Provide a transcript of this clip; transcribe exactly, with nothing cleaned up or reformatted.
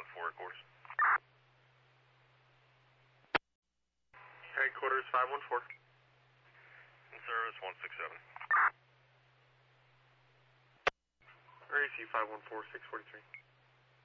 one four, quarters. Headquarters five one four. In service one six seven. R A C five one four, six forty-three.